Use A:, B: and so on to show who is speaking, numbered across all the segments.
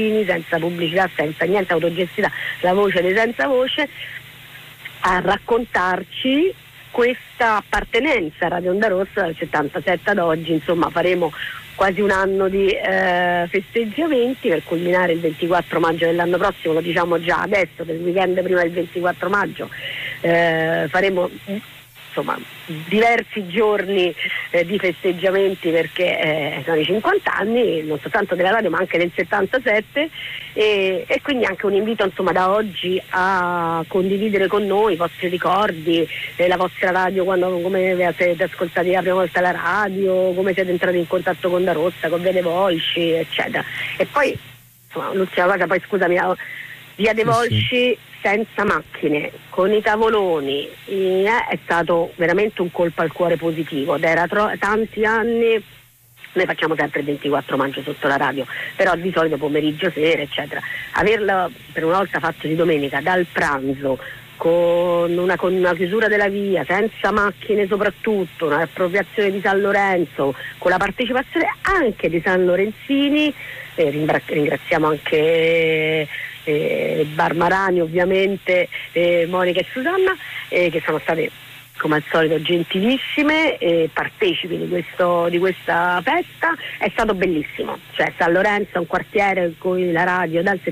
A: senza pubblicità, senza niente, autogestita, la voce dei senza voce, a raccontarci questa appartenenza a Radio Onda Rossa dal 77 ad oggi. Insomma, faremo quasi un anno di festeggiamenti per culminare il 24 maggio dell'anno prossimo, lo diciamo già adesso, per il weekend prima del 24 maggio faremo insomma diversi giorni di festeggiamenti, perché sono i 50 anni non soltanto della radio ma anche del 77, e quindi anche un invito insomma da oggi a condividere con noi i vostri ricordi, la vostra radio, come siete ascoltati la prima volta la radio, come siete entrati in contatto con Da Rossa, con Via dei Volsci, eccetera. E poi insomma, l'ultima cosa, poi scusami, Via dei Volsci senza macchine, con i tavoloni, è stato veramente un colpo al cuore positivo, ed era tanti anni. Noi facciamo sempre il 24 maggio sotto la radio, però di solito pomeriggio, sera, eccetera. Averla per una volta fatto di domenica dal pranzo, con una chiusura della via, senza macchine soprattutto, un'appropriazione di San Lorenzo, con la partecipazione anche di San Lorenzini, ringraziamo anche Barmarani ovviamente, Monica e Susanna, che sono state come al solito gentilissime, partecipi di questa festa. È stato bellissimo, cioè San Lorenzo è un quartiere in cui la radio dal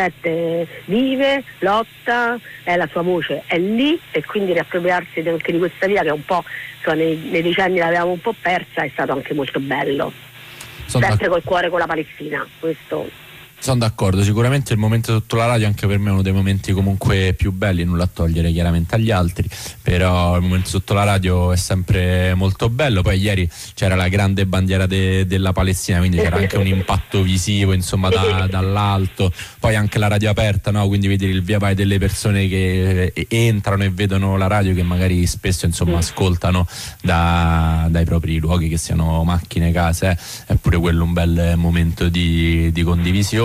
A: 77 vive, lotta, la sua voce è lì, e quindi riappropriarsi anche di questa via che un po' nei decenni l'avevamo un po' persa, è stato anche molto bello. Sempre col cuore con la Palestina, questo.
B: Sono d'accordo, sicuramente il momento sotto la radio anche per me è uno dei momenti comunque più belli, nulla a togliere chiaramente agli altri, però il momento sotto la radio è sempre molto bello. Poi ieri c'era la grande bandiera della Palestina, quindi c'era anche un impatto visivo insomma dall'alto, poi anche la radio aperta, no? Quindi vedere il via vai delle persone che entrano e vedono la radio, che magari spesso insomma ascoltano dai propri luoghi, che siano macchine, case, è pure quello un bel momento di condivisione.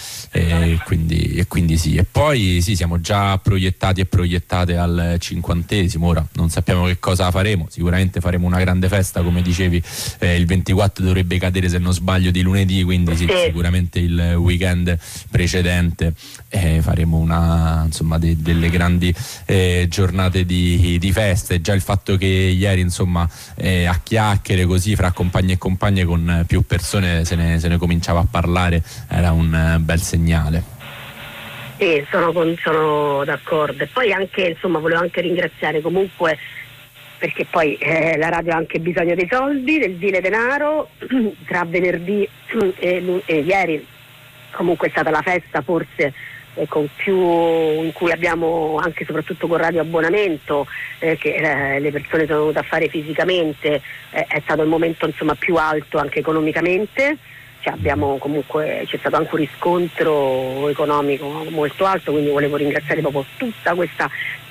B: E quindi sì, e poi sì, siamo già proiettati e proiettate al 50°. Ora non sappiamo che cosa faremo, sicuramente faremo una grande festa, come dicevi, il 24 dovrebbe cadere, se non sbaglio, di lunedì, quindi sì, sicuramente il weekend precedente faremo insomma delle grandi giornate di feste. Già il fatto che ieri insomma a chiacchiere così fra compagni e compagne con più persone se ne cominciava a parlare era un bel segnale.
A: Sì, sono d'accordo. E poi anche insomma volevo anche ringraziare comunque, perché poi la radio ha anche bisogno dei soldi, del vile denaro. Tra venerdì e ieri comunque è stata la festa forse con più, in cui abbiamo anche soprattutto con Radio Abbonamento, che le persone sono venute a fare fisicamente, è stato il momento insomma più alto anche economicamente. C'è stato anche un riscontro economico molto alto, quindi volevo ringraziare proprio tutta questa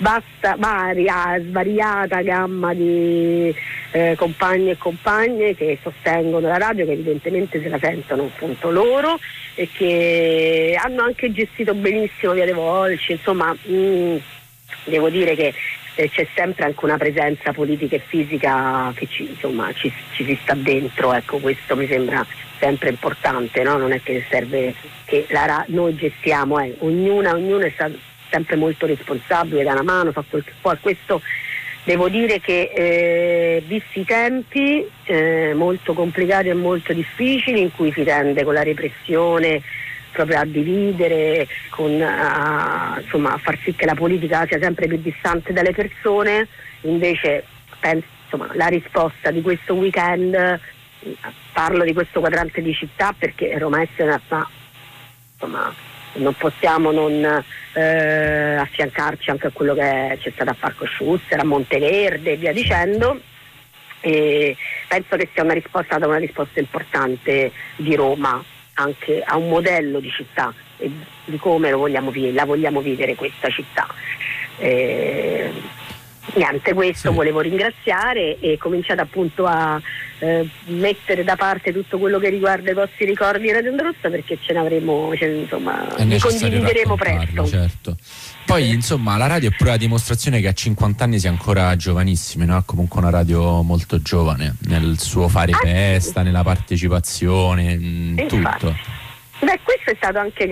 A: svariata gamma di compagni e compagne che sostengono la radio, che evidentemente se la sentono appunto loro, e che hanno anche gestito benissimo Via dei Volsci. Insomma, devo dire che c'è sempre anche una presenza politica e fisica che ci si sta dentro, ecco, questo mi sembra sempre importante, no? Non è che serve che noi gestiamo, ognuno è stato sempre molto responsabile, dà una mano, fa quel che può. Questo devo dire che visti i tempi molto complicati e molto difficili, in cui si tende con la repressione proprio a dividere, a far sì che la politica sia sempre più distante dalle persone, invece la risposta di questo weekend, parlo di questo quadrante di città perché Roma Est è una città, non possiamo non affiancarci anche a quello che c'è stato a Parco Schuster, a Monteverde e via dicendo, e penso che sia una risposta importante di Roma anche a un modello di città e di come la vogliamo vivere questa città. Niente, questo volevo ringraziare e cominciate appunto a mettere da parte tutto quello che riguarda i vostri ricordi di Radio Onda Rossa, perché ce ne avremo, li condivideremo presto.
B: Certo. Poi insomma la radio è pure la dimostrazione che a 50 anni si è ancora giovanissimi, no? È comunque una radio molto giovane nel suo fare festa, nella partecipazione, tutto.
A: Beh, questo è stato anche